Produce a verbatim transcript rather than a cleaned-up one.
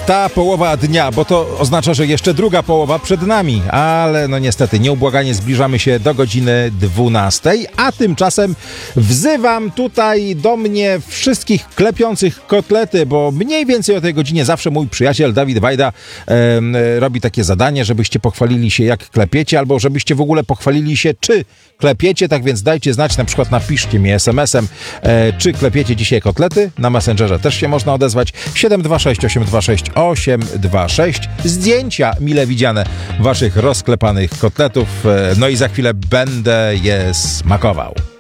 jest ta połowa dnia, bo to oznacza, że jeszcze druga połowa przed nami, ale no niestety nieubłaganie zbliżamy się do godziny dwunastej, a tymczasem wzywam tutaj do mnie wszystkich klepiących kotlety, bo mniej więcej o tej godzinie zawsze mój przyjaciel Dawid Wajda e, robi takie zadanie, żebyście pochwalili się jak klepiecie, albo żebyście w ogóle pochwalili się czy klepiecie, tak więc dajcie znać, na przykład napiszcie mi es em esem, e, czy klepiecie dzisiaj kotlety, na Messengerze też się można odezwać, siedem dwa sześć osiem dwa sześć osiem dwa sześć, zdjęcia mile widziane waszych rozklepanych kotletów, e, no i za chwilę będę je smakował.